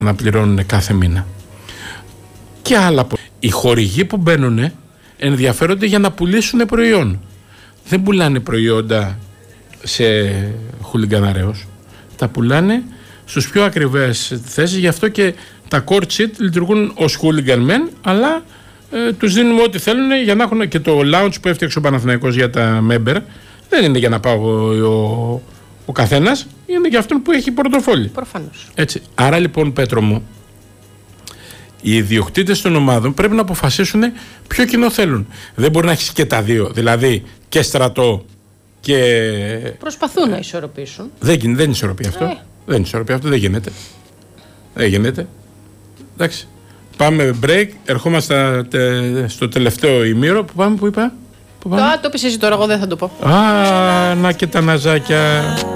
να πληρώνουν κάθε μήνα. Και άλλα. Οι χορηγοί που μπαίνουν ενδιαφέρονται για να πουλήσουν προϊόν. Δεν πουλάνε προϊόντα σε χουλιγκαναρέους. Τα πουλάνε στους πιο ακριβές θέσεις. Γι' αυτό και τα court sheet λειτουργούν ως hooligan men, αλλά τους δίνουμε ό,τι θέλουν για να έχουν. Και το lounge που έφτιαξε ο Παναθηναϊκός για τα member δεν είναι για να πάω ο καθένας, είναι για αυτόν που έχει πορτοφόλι. Προφανώς. Έτσι. Άρα λοιπόν, Πέτρο μου, οι ιδιοκτήτες των ομάδων πρέπει να αποφασίσουν ποιο κοινό θέλουν. Δεν μπορεί να έχεις και τα δύο, δηλαδή και στρατό και. Προσπαθούν να ισορροπήσουν. Δεν ισορροπεί αυτό. Δεν ισορροπεί αυτό, δεν γίνεται. Δεν γίνεται. Εντάξει. Πάμε break, ερχόμαστε στο τελευταίο ημίρο. Που πάμε, που είπα. Το πεις εσύ τώρα, εγώ δεν θα το πω. Να και τα ναζάκια.